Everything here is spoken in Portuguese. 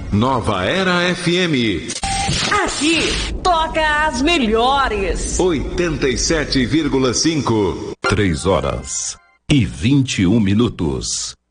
Nova Era FM. Aqui toca as melhores. 87,5. 3 horas e 21 minutos.